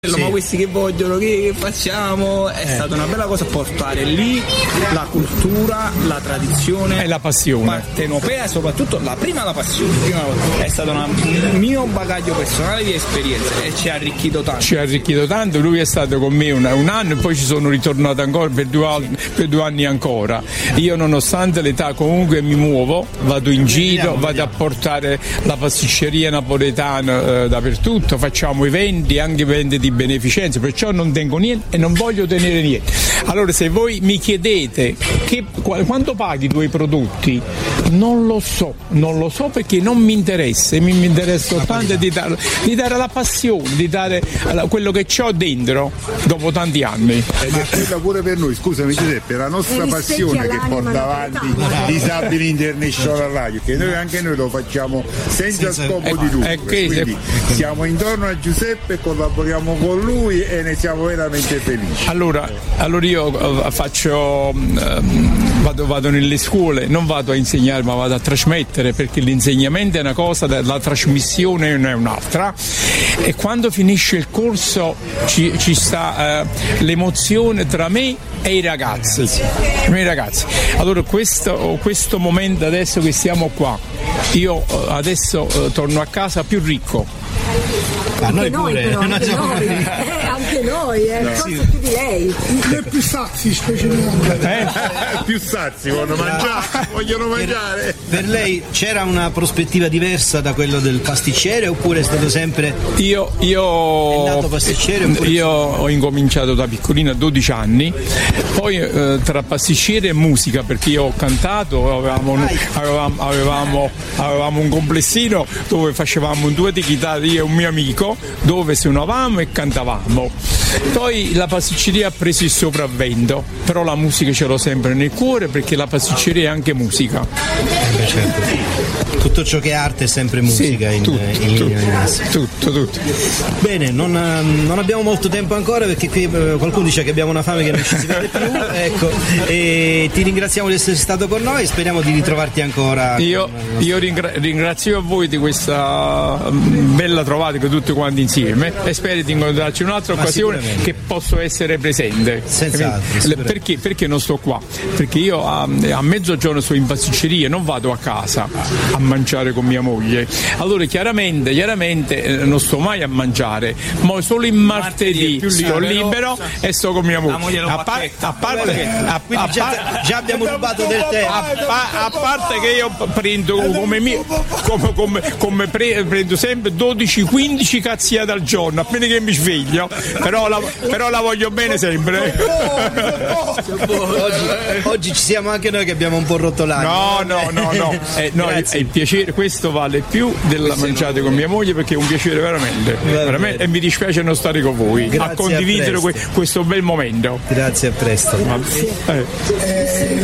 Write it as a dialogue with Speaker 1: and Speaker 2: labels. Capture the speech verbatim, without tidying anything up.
Speaker 1: Sì. Ma questi che vogliono, che facciamo? È eh. stata una bella cosa portare lì la cultura, la tradizione
Speaker 2: e la passione
Speaker 1: partenopea e soprattutto la prima la passione. Prima è stato una, un mio bagaglio personale di esperienze e ci ha arricchito tanto.
Speaker 2: Ci ha arricchito tanto, lui è stato con me un, un anno e poi ci sono ritornato ancora per due, anni, per due anni ancora. Io nonostante l'età comunque mi muovo, vado in giro, vado a portare la pasticceria napoletana eh, dappertutto, facciamo eventi, anche eventi di beneficenza, perciò non tengo niente e non voglio tenere niente. Allora se voi mi chiedete che, quanto paghi i tuoi prodotti, non lo so, non lo so perché non mi interessa, mi, mi interessa soltanto di dare, di dare la passione, di dare quello che ho dentro dopo tanti anni.
Speaker 3: Ed è quella pure per noi, scusami Giuseppe, la nostra passione che porta avanti Disabili International Radio, che noi anche noi lo facciamo senza, senza scopo di lucro, quindi siamo intorno a Giuseppe, collaboriamo con lui e ne siamo veramente felici.
Speaker 2: Allora, allora io faccio vado, vado nelle scuole, non vado a insegnare ma vado a trasmettere, perché l'insegnamento è una cosa, la trasmissione è un'altra, e quando finisce il corso ci, ci sta eh, l'emozione tra me e i ragazzi, i miei ragazzi. Allora questo, questo momento adesso che siamo qua, io adesso eh, torno a casa più ricco.
Speaker 4: A noi pure, però, anche, noi. Eh, anche noi, eh, no. Forse più di lei.
Speaker 5: E più sazi specialmente.
Speaker 3: Eh? Più sazi vogliono mangiare, vogliono mangiare.
Speaker 6: Per, per lei c'era una prospettiva diversa da quello del pasticcere oppure è stato sempre
Speaker 2: io io,
Speaker 6: è nato pasticcere oppure...
Speaker 2: io ho incominciato da piccolino a dodici anni, poi eh, tra pasticcere e musica, perché io ho cantato, avevamo, avevamo, avevamo, avevamo un complessino dove facevamo un duetto di chitarra io e un mio amico, dove suonavamo e cantavamo. Poi la pasticceria ha preso il sopravvento, però la musica ce l'ho sempre nel cuore, perché la pasticceria è anche musica.
Speaker 6: Eh beh, certo. Tutto ciò che è arte è sempre musica, sì, in,
Speaker 2: tutto,
Speaker 6: in linea di massima.
Speaker 2: Tutto, tutto.
Speaker 6: Bene, non, non abbiamo molto tempo ancora, perché qui qualcuno dice che abbiamo una fame che non ci si vede più. Ecco, e ti ringraziamo di essere stato con noi e speriamo di ritrovarti ancora.
Speaker 2: Io, io ringra- ringrazio a voi di questa bella trovata che tutti quanti insieme, e spero di incontrarci in un'altra Ma occasione che posso essere presente.
Speaker 6: Senz'altro.
Speaker 2: Perché, perché non sto qua? Perché io a, a mezzogiorno sono in pasticceria, non vado a casa a mangiare con mia moglie. Allora chiaramente, chiaramente eh, non sto mai a mangiare, ma solo il martedì, martedì sto libero, libero e sto con mia moglie.
Speaker 6: A, par- a parte a, a già, già abbiamo rubato del tempo.
Speaker 2: A, a, a parte che io prendo come, mio, come, come, come pre, prendo sempre dodici quindici cazziate al giorno appena che mi sveglio, però la, però la voglio bene sempre.
Speaker 6: oggi, oggi ci siamo anche noi che abbiamo un po' rotto l'anima.
Speaker 2: No, no, no, no. Eh, no è il piacere, questo vale più della mangiata con mia moglie, perché è un piacere veramente, veramente, e mi dispiace non stare con voi. Grazie, a condividere a que, questo bel momento.
Speaker 6: Grazie, a presto.
Speaker 2: Eh.